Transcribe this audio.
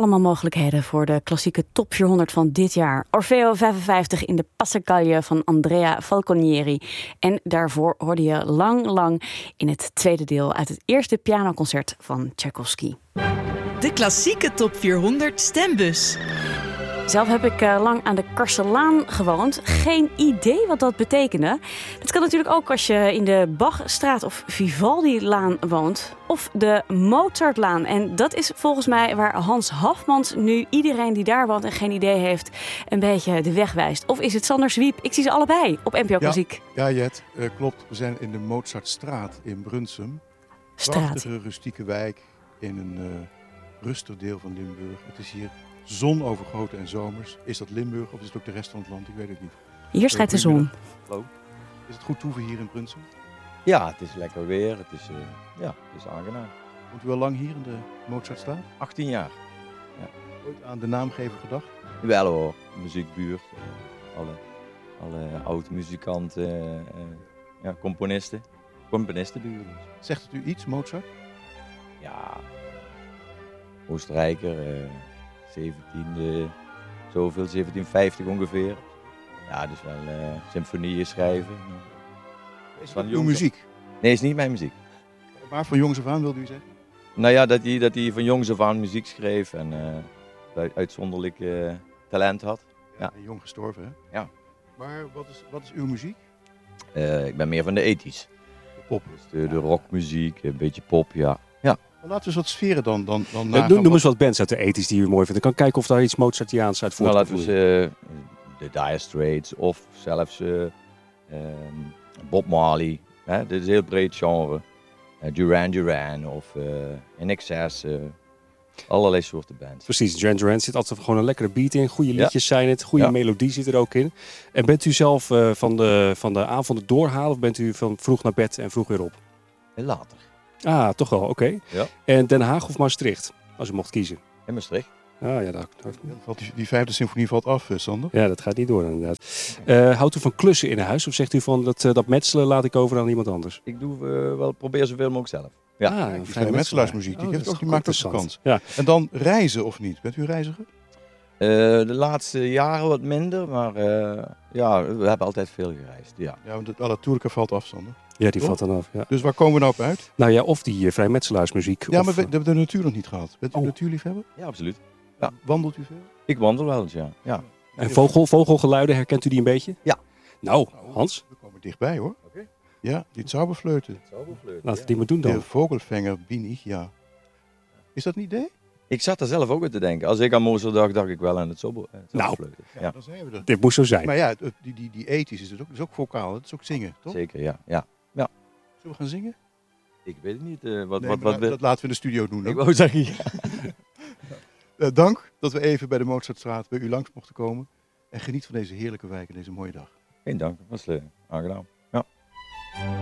allemaal mogelijkheden voor de klassieke top 400 van dit jaar. Orfeo 55 in de Passacaglia van Andrea Falconieri. En daarvoor hoorde je Lang in het tweede deel uit het eerste pianoconcert van Tchaikovsky. De klassieke top 400 stembus. Zelf heb ik lang aan de Karselaan gewoond. Geen idee wat dat betekende. Dat kan natuurlijk ook als je in de Bachstraat of Vivaldi-laan woont. Of de Mozartlaan. En dat is volgens mij waar Hans Hafmans nu iedereen die daar woont en geen idee heeft een beetje de weg wijst. Of is het Sander Zwiep? Ik zie ze allebei op NPO Klassiek. Ja, Jet, klopt. We zijn in de Mozartstraat in Brunsum. Prachtige rustieke wijk in een rustig deel van Limburg. Het is hier zonovergoten en zomers. Is dat Limburg of is het ook de rest van het land? Ik weet het niet. Hier schijnt de zon. Hallo. Is het goed toeven hier in Brunsum? Ja, het is lekker weer. Het is aangenaam. Woont u al lang hier in de Mozartstraat? 18 jaar. Ooit aan de naamgever gedacht? Wel hoor, muziekbuurt. Alle oud-muzikanten, componistenbuurt. Zegt het u iets, Mozart? Ja, Oostenrijker, 17e, zoveel, 1750 ongeveer. Ja, dus wel symfonieën schrijven. Is dat uw muziek? Nee, is niet mijn muziek. Maar van jongs af aan wilde u zeggen? Nou ja, dat hij van jongs af aan muziek schreef en uitzonderlijk talent had. Ja. En jong gestorven, hè? Ja. Maar wat is uw muziek? Ik ben meer van de ethisch. Pop. Dus de rockmuziek, een beetje pop, ja. Laten we eens wat sferen dan Noem eens wat bands uit de ethisch die u mooi vindt. Ik kan kijken of daar iets Mozartiaans uit Nou, voortkomt. laten we de Dire Straits of zelfs Bob Marley. Dit is een heel breed genre. Duran Duran of In Excess. Allerlei soorten bands. Precies, Duran Duran zit altijd gewoon een lekkere beat in. Goede liedjes zijn het. Goede melodie zit er ook in. En bent u zelf van de avonden doorhalen of bent u van vroeg naar bed en vroeg weer op? En later. Ah, toch wel, oké. Ja. En Den Haag of Maastricht, als u mocht kiezen? In Maastricht. Ah ja, Die vijfde symfonie valt af, Sander. Ja, dat gaat niet door inderdaad. Houdt u van klussen in huis of zegt u van dat metselen laat ik over aan iemand anders? Ik probeer zoveel mogelijk zelf. Ja. Die vrijmetselaarsmuziek, die maakt ook kans. Ja. En dan reizen of niet? Bent u reiziger? De laatste jaren wat minder, maar we hebben altijd veel gereisd. Ja, want alle Turca valt af, Sander. Ja, die valt dan af. Ja. Dus waar komen we nou op uit? Nou ja, of die vrijmetselaarsmuziek. Ja, of, maar we hebben de natuur nog niet gehad. Bent u natuurliefhebber? Ja, absoluut. Ja. Wandelt u veel? Ik wandel wel eens, ja. En vogelgeluiden, herkent u die een beetje? Ja. Nou, Hans? We komen dichtbij, hoor. Okay. Ja, die Zauberflöte. Laten we die maar doen dan. De vogelvanger bin ich, ja. Is dat een idee? Ik zat er zelf ook aan te denken. Als ik aan Mozart dacht ik wel aan het Zauberflöte. Nou, dan zijn we er. Dit moest zo zijn. Maar ja, die ethisch is ook vocaal. Het is ook zingen, toch? Zeker, ja. Zullen we gaan zingen? Ik weet het niet. Dat laten we in de studio doen. Ik wou zeggen, ja. Dank dat we even bij de Mozartstraat bij u langs mochten komen. En geniet van deze heerlijke wijk en deze mooie dag. Geen dank, dat was aangenaam.